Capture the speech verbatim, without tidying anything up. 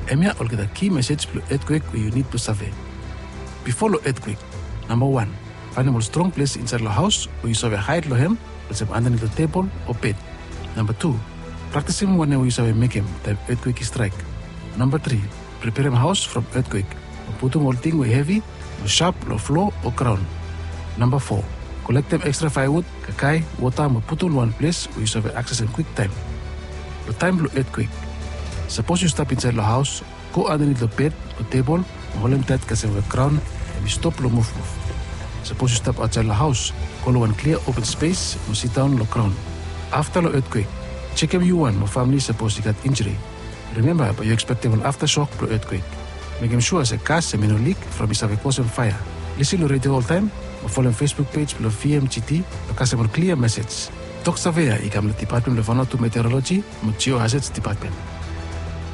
Emia will get a key message to earthquake where you need to survey. Before the earthquake, number one, find a more strong place inside the house where you survey hide lohem, let's say underneath the table or bed. Number two, practice him whenever you survey make him the earthquake strike. Number three, prepare him house from earthquake. Put him all thing with heavy, or sharp, or floor or ground. Number four, collect them extra firewood, kakai, water, and put on one place where you survey access in quick time. The time of earthquake. Suppose you step inside the house, go underneath the bed or table, and hold him tight because the ground, and you stop the move move. Suppose you step outside the house, go to one clear open space, and sit down on the ground. After the earthquake, check if you one or family suppose you got injury. Remember, but you expect an aftershock to earthquake. Make him sure as a gas and no leak from his cause on fire. Listen to radio all time, or follow Facebook page below V M G T, because a clear message. Talk Savea, I come to the Department of Meteorology, Geohazards Department.